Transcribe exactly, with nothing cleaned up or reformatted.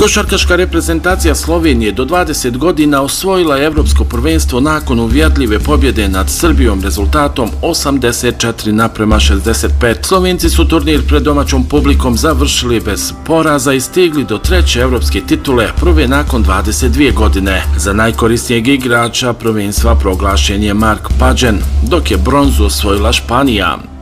Košarkaška reprezentacija Slovenije do dvadeset godina osvojila je evropsko prvenstvo nakon uvjerljive pobjede nad Srbijom rezultatom osamdeset četiri naprema šezdeset pet. Slovenci su turnir pred domaćom publikom završili bez poraza i stigli do treće evropske titule, prve nakon dvadeset dvije godine. Za najkorisnijeg igrača prvenstva proglašen je Mark Padjen, dok je bronzu osvojila Španija.